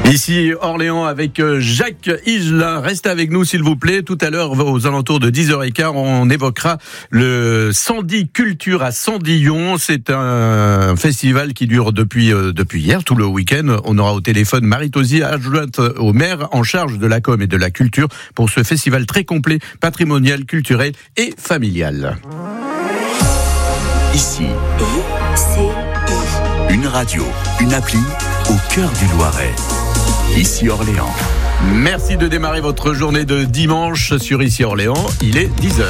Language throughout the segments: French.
Ici Orléans avec Jacques Higelin. Restez avec nous s'il vous plaît. Tout à l'heure, aux alentours de 10h15, on évoquera le Sandy Culture à Sandillon. C'est un festival qui dure depuis hier, tout le week-end. On aura au téléphone Marie Tauzier, adjointe au maire en charge de la com et de la culture pour ce festival très complet, patrimonial, culturel et familial. Ici, une radio, une appli au cœur du Loiret. Ici Orléans. Merci de démarrer votre journée de dimanche sur Ici Orléans. Il est 10h.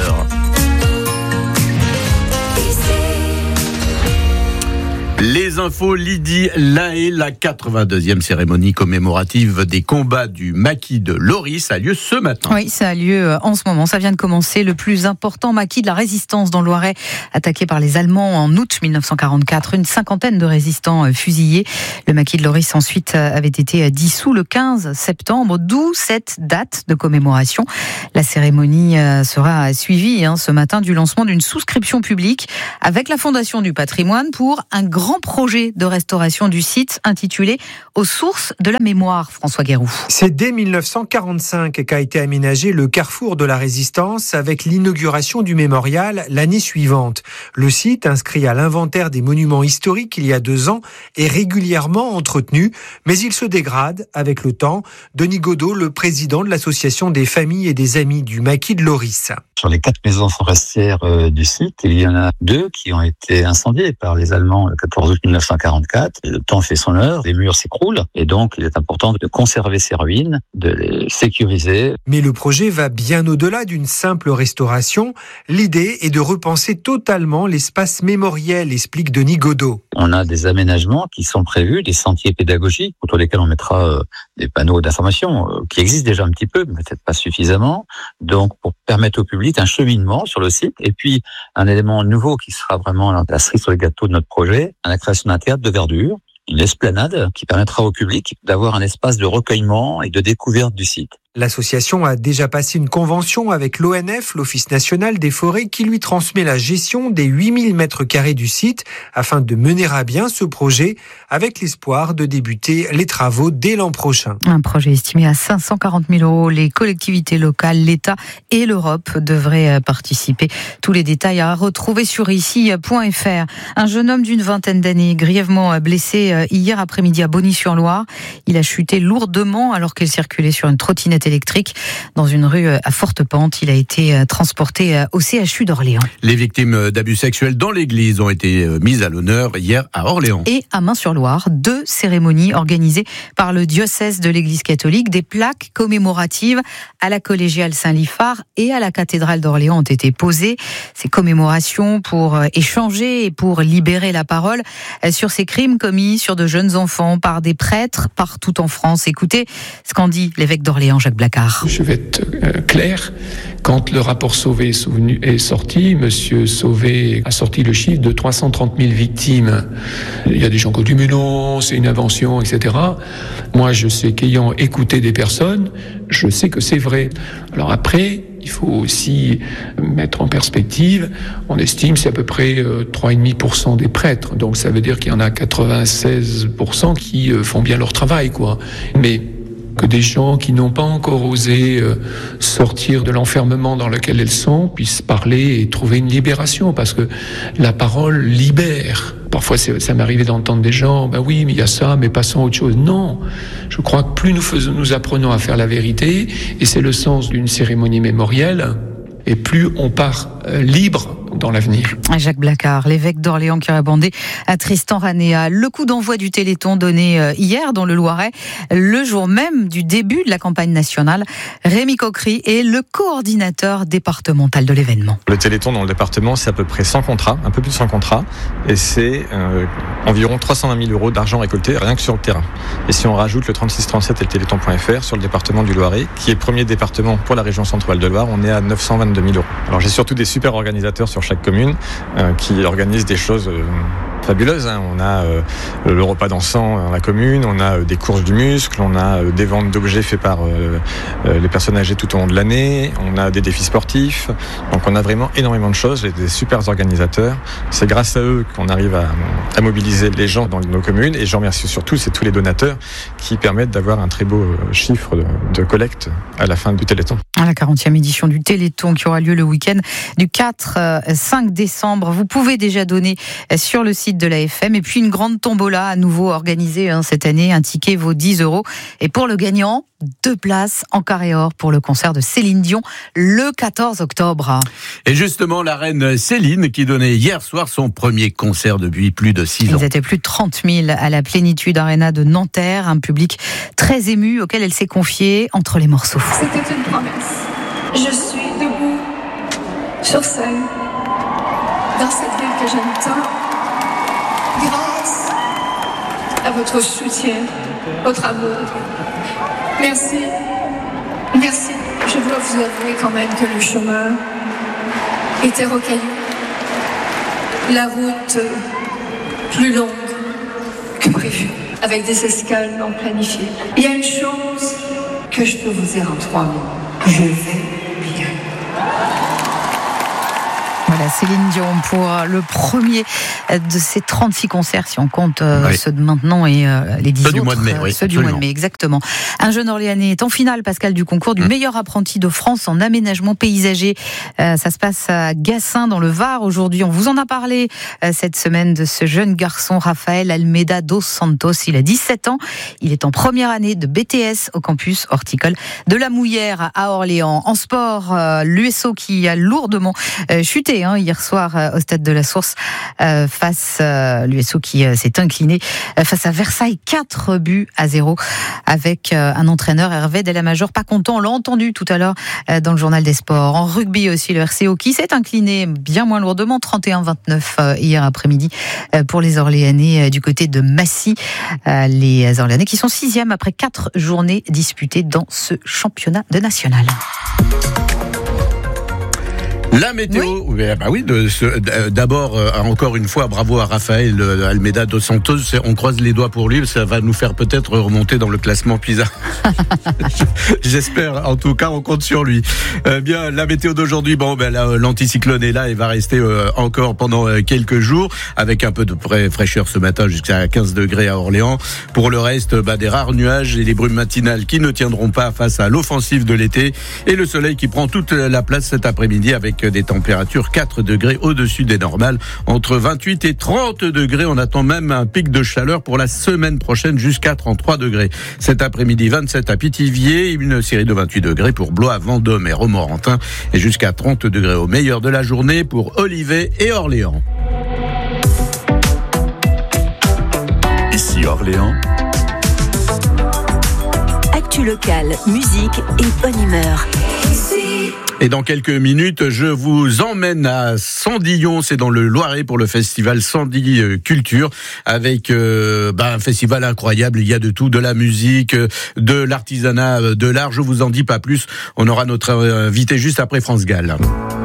Les infos, Lydie Lahaye, la 82e cérémonie commémorative des combats du maquis de Loris a lieu ce matin. Oui, ça a lieu en ce moment. Ça vient de commencer. Le plus important maquis de la résistance dans le Loiret, attaqué par les Allemands en août 1944. Une cinquantaine de résistants fusillés. Le maquis de Loris ensuite avait été dissous le 15 septembre, d'où cette date de commémoration. La cérémonie sera suivie ce matin du lancement d'une souscription publique avec la Fondation du patrimoine pour un grand projet de restauration du site intitulé « Aux sources de la mémoire », François Guéroux. C'est dès 1945 qu'a été aménagé le carrefour de la Résistance avec l'inauguration du mémorial l'année suivante. Le site, inscrit à l'inventaire des monuments historiques il y a 2 ans, est régulièrement entretenu, mais il se dégrade avec le temps. Denis Godot, le président de l'association des familles et des amis du maquis de Loris. Sur les 4 maisons forestières du site, il y en a 2 qui ont été incendiées par les Allemands le 14 août 1944. Le temps fait son œuvre, les murs s'écroulent et donc il est important de conserver ces ruines, de les sécuriser. Mais le projet va bien au-delà d'une simple restauration. L'idée est de repenser totalement l'espace mémoriel, explique Denis Godot. On a des aménagements qui sont prévus, des sentiers pédagogiques autour desquels on mettra des panneaux d'information qui existent déjà un petit peu, mais peut-être pas suffisamment. Donc pour permettre au public un cheminement sur le site et puis un élément nouveau qui sera vraiment la cerise sur le gâteau de notre projet, la création d'un théâtre de verdure, une esplanade qui permettra au public d'avoir un espace de recueillement et de découverte du site. L'association a déjà passé une convention avec l'ONF, l'Office national des forêts, qui lui transmet la gestion des 8000 mètres carrés du site afin de mener à bien ce projet avec l'espoir de débuter les travaux dès l'an prochain. Un projet estimé à 540 000 €. Les collectivités locales, l'État et l'Europe devraient participer. Tous les détails à retrouver sur ici.fr. Un jeune homme d'une vingtaine d'années, grièvement blessé hier après-midi à Bonny-sur-Loire. Il a chuté lourdement alors qu'il circulait sur une trottinette électrique dans une rue à forte pente. Il a été transporté au CHU d'Orléans. Les victimes d'abus sexuels dans l'église ont été mises à l'honneur hier à Orléans. Et à Main-sur-Loire, 2 cérémonies organisées par le diocèse de l'église catholique. Des plaques commémoratives à la collégiale Saint-Liphard et à la cathédrale d'Orléans ont été posées. Ces commémorations pour échanger et pour libérer la parole sur ces crimes commis sur de jeunes enfants par des prêtres partout en France. Écoutez ce qu'en dit l'évêque d'Orléans, Jacques Blacard. Je vais être clair. Quand le rapport Sauvé est sorti, Monsieur Sauvé a sorti le chiffre de 330 000 victimes. Il y a des gens qui ont dit mais non, c'est une invention, etc. Moi, je sais qu'ayant écouté des personnes, je sais que c'est vrai. Alors après, il faut aussi mettre en perspective, on estime c'est à peu près 3,5% des prêtres. Donc ça veut dire qu'il y en a 96% qui font bien leur travail, quoi. Mais que des gens qui n'ont pas encore osé sortir de l'enfermement dans lequel elles sont puissent parler et trouver une libération, parce que la parole libère. Parfois, ça m'est arrivé d'entendre des gens, ben oui, mais il y a ça, mais passons à autre chose. Non, je crois que plus nous apprenons à faire la vérité, et c'est le sens d'une cérémonie mémorielle, et plus on part libre dans l'avenir. Jacques Blacard, l'évêque d'Orléans, qui a répondé à Tristan Ranéa. Le coup d'envoi du Téléthon donné hier dans le Loiret, le jour même du début de la campagne nationale. Rémi Coquery est le coordinateur départemental de l'événement. Le Téléthon dans le département, c'est à peu près 100 contrats, un peu plus de 100 contrats, et c'est environ 320 000 € d'argent récolté rien que sur le terrain. Et si on rajoute le 3637 et le téléthon.fr sur le département du Loiret, qui est le premier département pour la région Centre-Val de Loire, on est à 922 000 €. Alors j'ai surtout des super organisateurs sur chaque commune qui organisent des choses fabuleuses. On a le repas dansant dans la commune, on a des courses du muscle, on a des ventes d'objets faits par les personnes âgées tout au long de l'année, on a des défis sportifs. Donc on a vraiment énormément de choses, des super organisateurs. C'est grâce à eux qu'on arrive à mobiliser les gens dans nos communes, et je remercie surtout tous les donateurs qui permettent d'avoir un très beau chiffre de collecte à la fin du Téléthon. La 40e édition du Téléthon qui aura lieu le week-end du 4-5 décembre. Vous pouvez déjà donner sur le site de l'AFM. Et puis une grande tombola à nouveau organisée cette année. Un ticket vaut 10 €. Et pour le gagnant, 2 places en carré or pour le concert de Céline Dion le 14 octobre. Et justement, la reine Céline qui donnait hier soir son premier concert depuis plus de 6 ans. Ils étaient plus de 30 000 à la Plénitude Arena de Nanterre. Un public très ému auquel elle s'est confiée entre les morceaux. C'était une promesse. Je suis debout sur scène dans cette ville que j'aime tant, grâce à votre soutien, votre amour. Merci. Merci. Je dois vous avouer quand même que le chemin était rocailleux. La route plus longue que prévu, avec des escales non planifiées. Il y a une chose que je peux vous dire en 3 mots. Je vais bien. Voilà, Céline Dion pour le premier de ces 36 concerts, si on compte ceux de maintenant et les 10 autres. Du mois de mai, oui, ceux du mois de mai, exactement. Un jeune Orléanais est en finale, Pascal, du concours du meilleur apprenti de France en aménagement paysager. Ça se passe à Gassin, dans le Var, aujourd'hui. On vous en a parlé cette semaine de ce jeune garçon, Raphaël Almeida dos Santos. Il a 17 ans. Il est en première année de BTS au campus horticole de la Mouillère à Orléans. En sport, l'USO qui a lourdement chuté hier soir au stade de la Source face l'USO qui s'est incliné face à Versailles 4-0 avec un entraîneur, Hervé Delamajor, pas content. On l'a entendu tout à l'heure dans le journal des sports. En rugby aussi, le RCO qui s'est incliné bien moins lourdement 31-29 hier après-midi pour les Orléanais du côté de Massy. Les Orléanais qui sont 6e après 4 journées disputées dans ce championnat de national. La météo, d'abord, encore une fois, bravo à Raphaël Almeida dos Santos. On croise les doigts pour lui, ça va nous faire peut-être remonter dans le classement PISA. J'espère, en tout cas, on compte sur lui. Bien, la météo d'aujourd'hui, l'anticyclone est là et va rester encore pendant quelques jours, avec un peu de fraîcheur ce matin jusqu'à 15 degrés à Orléans. Pour le reste, des rares nuages et des brumes matinales qui ne tiendront pas face à l'offensive de l'été, et le soleil qui prend toute la place cet après-midi avec des températures 4 degrés au-dessus des normales, entre 28 et 30 degrés. On attend même un pic de chaleur pour la semaine prochaine jusqu'à 33 degrés. Cet après-midi, 27 à Pithiviers, une série de 28 degrés pour Blois, Vendôme et Romorantin, et jusqu'à 30 degrés au meilleur de la journée pour Olivet et Orléans. Ici Orléans. Actu locale, musique et bonne humeur. Et dans quelques minutes, je vous emmène à Sandillon, c'est dans le Loiret pour le festival Sandy Culture, avec un festival incroyable. Il y a de tout, de la musique, de l'artisanat, de l'art. Je vous en dis pas plus. On aura notre invité juste après France Gall.